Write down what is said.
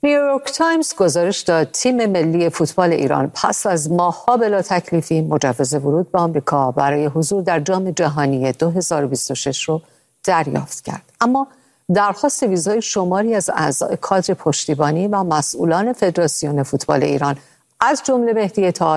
نیویورک تایمز گزارش داد تیم ملی فوتبال ایران پس از ماه‌ها بلا تکلیفی مجوز ورود به آمریکا برای حضور در جام جهانی 2026 رو دریافت کرد. اما درخواست ویزای شماری از اعضای کادر پشتیبانی و مسئولان فدراسیون فوتبال ایران از جمله مهدی